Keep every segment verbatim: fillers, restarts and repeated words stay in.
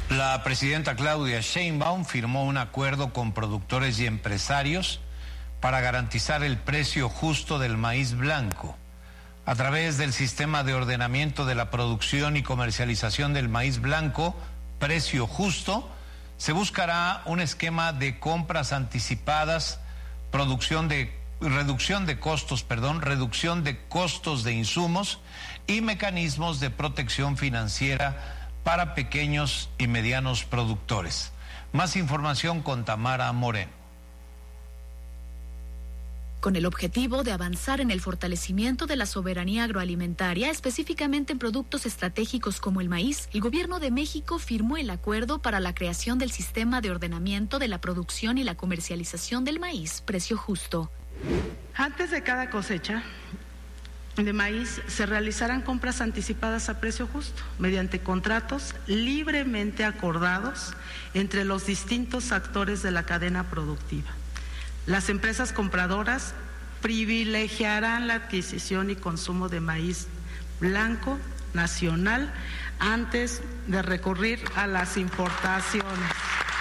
La presidenta Claudia Sheinbaum firmó un acuerdo con productores y empresarios para garantizar el precio justo del maíz blanco. A través del sistema de ordenamiento de la producción y comercialización del maíz blanco, Precio Justo, se buscará un esquema de compras anticipadas, producción de, reducción de costos, perdón, reducción de costos de insumos y mecanismos de protección financiera para pequeños y medianos productores. Más información con Tamara Moreno. Con el objetivo de avanzar en el fortalecimiento de la soberanía agroalimentaria, específicamente en productos estratégicos como el maíz, el Gobierno de México firmó el acuerdo para la creación del sistema de ordenamiento de la producción y la comercialización del maíz Precio Justo. Antes de cada cosecha de maíz se realizarán compras anticipadas a precio justo mediante contratos libremente acordados entre los distintos actores de la cadena productiva. Las empresas compradoras privilegiarán la adquisición y consumo de maíz blanco nacional antes de recurrir a las importaciones.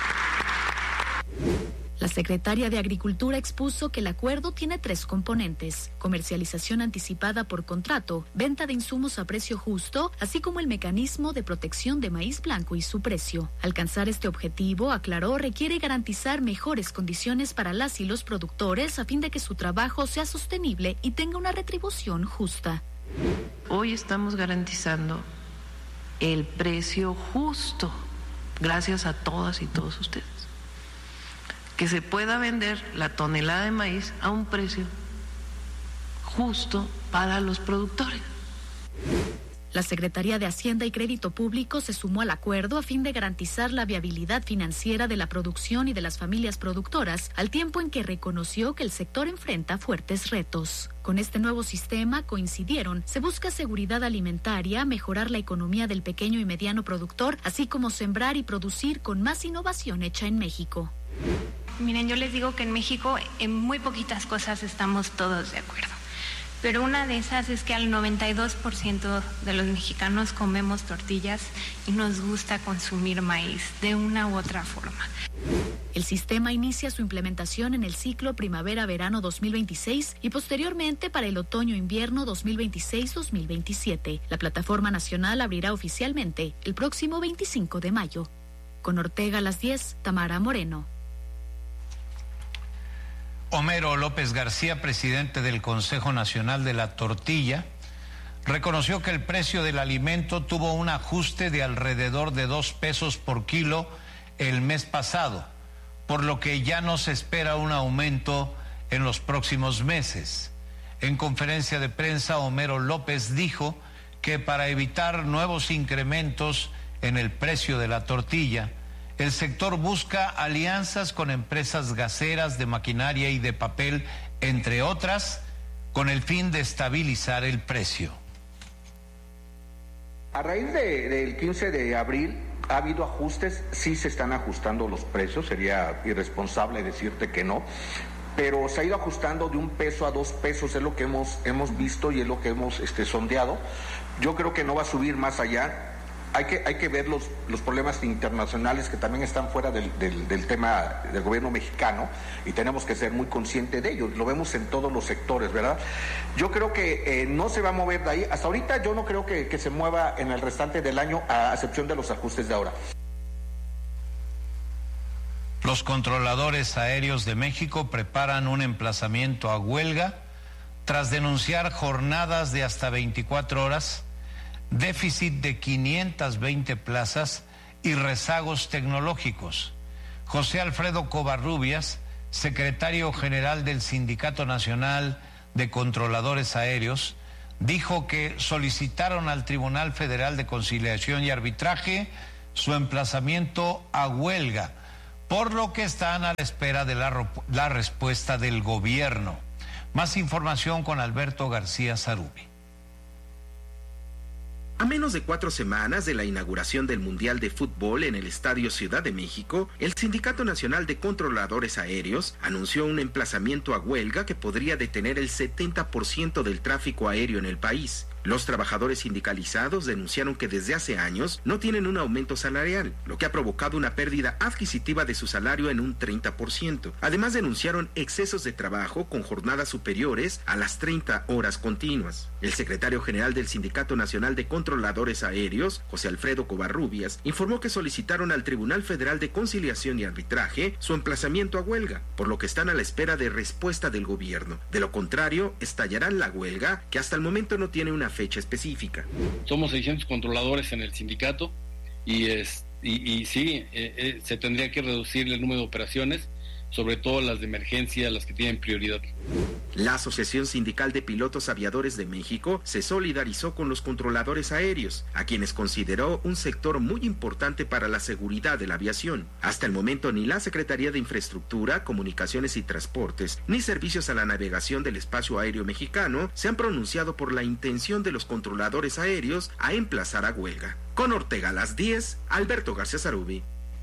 La secretaria de Agricultura expuso que el acuerdo tiene tres componentes: comercialización anticipada por contrato, venta de insumos a precio justo, así como el mecanismo de protección de maíz blanco y su precio. Alcanzar este objetivo, aclaró, requiere garantizar mejores condiciones para las y los productores a fin de que su trabajo sea sostenible y tenga una retribución justa. Hoy estamos garantizando el precio justo, gracias a todas y todos ustedes. Que se pueda vender la tonelada de maíz a un precio justo para los productores. La Secretaría de Hacienda y Crédito Público se sumó al acuerdo a fin de garantizar la viabilidad financiera de la producción y de las familias productoras, al tiempo en que reconoció que el sector enfrenta fuertes retos. Con este nuevo sistema, coincidieron, se busca seguridad alimentaria, mejorar la economía del pequeño y mediano productor, así como sembrar y producir con más innovación hecha en México. Miren, yo les digo que en México en muy poquitas cosas estamos todos de acuerdo, pero una de esas es que al noventa y dos por ciento de los mexicanos comemos tortillas y nos gusta consumir maíz de una u otra forma. El sistema inicia su implementación en el ciclo primavera-verano dos mil veintiséis y posteriormente para el otoño-invierno dos mil veintiséis dos mil veintisiete. La plataforma nacional abrirá oficialmente el próximo veinticinco de mayo. Con Ortega a las diez, Tamara Moreno. Homero López García, presidente del Consejo Nacional de la Tortilla, reconoció que el precio del alimento tuvo un ajuste de alrededor de dos pesos por kilo el mes pasado, por lo que ya no se espera un aumento en los próximos meses. En conferencia de prensa, Homero López dijo que para evitar nuevos incrementos en el precio de la tortilla, el sector busca alianzas con empresas gaseras de maquinaria y de papel, entre otras, con el fin de estabilizar el precio. A raíz de, del quince de abril ha habido ajustes, sí se están ajustando los precios, sería irresponsable decirte que no, pero se ha ido ajustando de un peso a dos pesos, es lo que hemos, hemos visto y es lo que hemos este, sondeado. Yo creo que no va a subir más allá. Hay que, hay que ver los, los problemas internacionales que también están fuera del, del, del tema del gobierno mexicano y tenemos que ser muy conscientes de ello. Lo vemos en todos los sectores, ¿verdad? Yo creo que eh, no se va a mover de ahí. Hasta ahorita yo no creo que, que se mueva en el restante del año, a excepción de los ajustes de ahora. Los controladores aéreos de México preparan un emplazamiento a huelga tras denunciar jornadas de hasta veinticuatro horas, déficit de quinientas veinte plazas y rezagos tecnológicos. José Alfredo Covarrubias, secretario general del Sindicato Nacional de Controladores Aéreos, dijo que solicitaron al Tribunal Federal de Conciliación y Arbitraje su emplazamiento a huelga, por lo que están a la espera de la, la respuesta del gobierno. Más información con Alberto García Zarubi. A menos de cuatro semanas de la inauguración del Mundial de Fútbol en el Estadio Ciudad de México, el Sindicato Nacional de Controladores Aéreos anunció un emplazamiento a huelga que podría detener el setenta por ciento del tráfico aéreo en el país. Los trabajadores sindicalizados denunciaron que desde hace años no tienen un aumento salarial, lo que ha provocado una pérdida adquisitiva de su salario en un treinta por ciento. Además, denunciaron excesos de trabajo con jornadas superiores a las treinta horas continuas. El secretario general del Sindicato Nacional de Controladores Aéreos, José Alfredo Covarrubias, informó que solicitaron al Tribunal Federal de Conciliación y Arbitraje su emplazamiento a huelga, por lo que están a la espera de respuesta del gobierno. De lo contrario, estallarán la huelga, que hasta el momento no tiene una fecha específica. Somos seiscientos controladores en el sindicato y, es, y, y sí, eh, eh, se tendría que reducir el número de operaciones, sobre todo las de emergencia, las que tienen prioridad. La Asociación Sindical de Pilotos Aviadores de México se solidarizó con los controladores aéreos, a quienes consideró un sector muy importante para la seguridad de la aviación. Hasta el momento ni la Secretaría de Infraestructura, Comunicaciones y Transportes, ni Servicios a la Navegación del Espacio Aéreo Mexicano se han pronunciado por la intención de los controladores aéreos a emplazar a huelga. Con Ortega a las diez, Alberto García Zarubi.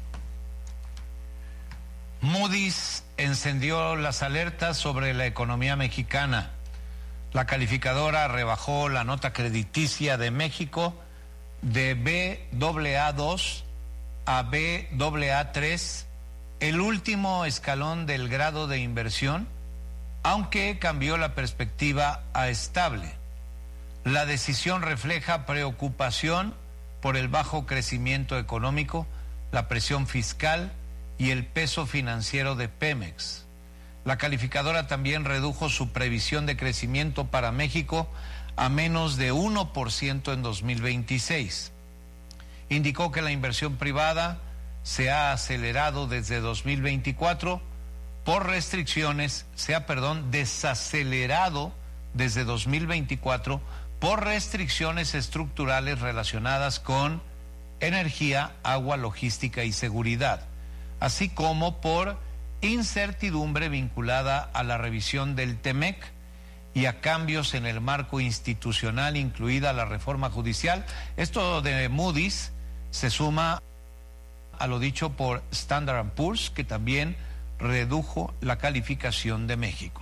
Moody's encendió las alertas sobre la economía mexicana. La calificadora rebajó la nota crediticia de México de B A A dos a B A A tres, el último escalón del grado de inversión, aunque cambió la perspectiva a estable. La decisión refleja preocupación por el bajo crecimiento económico, la presión fiscal y el peso financiero de Pemex. La calificadora también redujo su previsión de crecimiento para México a menos de uno por ciento en dos mil veintiséis. Indicó que la inversión privada se ha acelerado desde dos mil veinticuatro por restricciones, se ha, perdón, desacelerado desde dos mil veinticuatro por restricciones estructurales relacionadas con energía, agua, logística y seguridad, así como por incertidumbre vinculada a la revisión del TEMEC y a cambios en el marco institucional, incluida la reforma judicial. Esto de Moody's se suma a lo dicho por Standard and Poor's, que también redujo la calificación de México.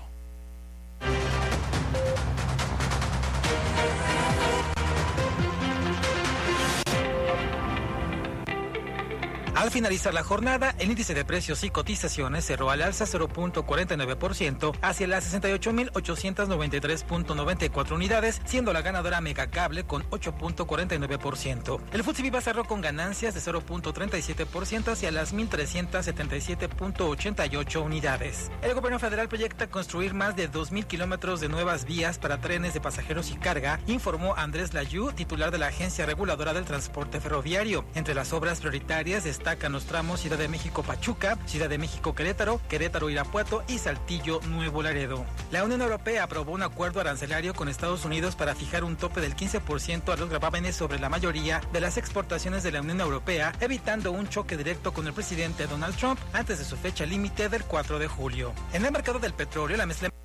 Al finalizar la jornada, el índice de precios y cotizaciones cerró al alza cero punto cuarenta y nueve por ciento hacia las sesenta y ocho mil ochocientos noventa y tres punto noventa y cuatro unidades, siendo la ganadora Megacable con ocho punto cuarenta y nueve por ciento. El F T S E Viva cerró con ganancias de cero punto treinta y siete por ciento hacia las mil trescientos setenta y siete punto ochenta y ocho unidades. El gobierno federal proyecta construir más de dos mil kilómetros de nuevas vías para trenes de pasajeros y carga, informó Andrés Layú, titular de la Agencia Reguladora del Transporte Ferroviario. Entre las obras prioritarias destacan los tramos Ciudad de México-Pachuca, Ciudad de México-Querétaro, Querétaro-Irapuato y Saltillo-Nuevo Laredo. La Unión Europea aprobó un acuerdo arancelario con Estados Unidos para fijar un tope del quince por ciento a los gravámenes sobre la mayoría de las exportaciones de la Unión Europea, evitando un choque directo con el presidente Donald Trump antes de su fecha límite del cuatro de julio. En el mercado del petróleo, la mezcla